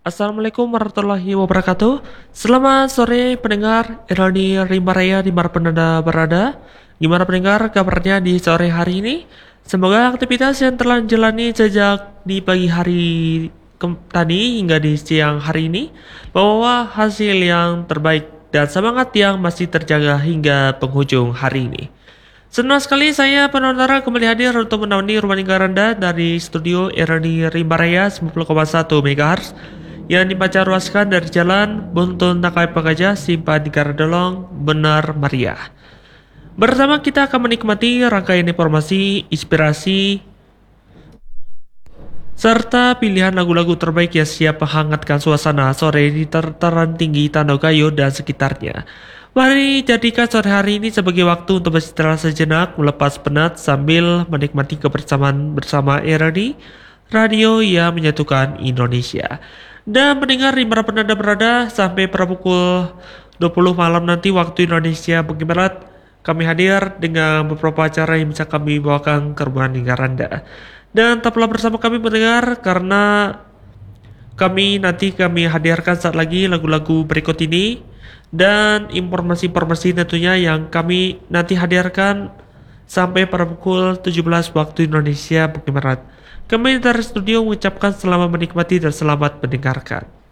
Assalamualaikum warahmatullahi wabarakatuh. Selamat sore pendengar Ironi Rimba Raya dimanapun Anda berada. Gimana pendengar kabarnya di sore hari ini? Semoga aktivitas yang telah dijalani sejak di pagi hari tadi hingga di siang hari ini membawa hasil yang terbaik dan semangat yang masih terjaga hingga penghujung hari ini. Senang sekali saya penonton kembali hadir untuk menemani rumah tangga Anda dari studio Ironi Rimba Raya 90,1 MHz yang dibaca ruaskan dari Jalan Buntun Nakai Pengaja Simpan Karadolong Benar Meriah. Bersama kita akan menikmati rangkaian informasi, inspirasi, serta pilihan lagu-lagu terbaik yang siap menghangatkan suasana sore di dataran tinggi Tandau Kayu dan sekitarnya. Mari jadikan sore hari ini sebagai waktu untuk beristirahat sejenak, melepas penat sambil menikmati kebersamaan bersama RRI, radio yang menyatukan Indonesia. Dan mendengar di mana Anda berada sampai pada pukul 20 malam nanti waktu Indonesia bagian Barat, kami hadir dengan beberapa acara yang bisa kami bawakan ke rumah tangga Anda. Dan tetaplah bersama kami mendengar karena kami hadirkan saat lagi lagu-lagu berikut ini dan informasi-informasi tentunya yang kami nanti hadirkan sampai pada pukul 17 waktu Indonesia bagian Barat. Kami dari studio mengucapkan selamat menikmati dan selamat mendengarkan.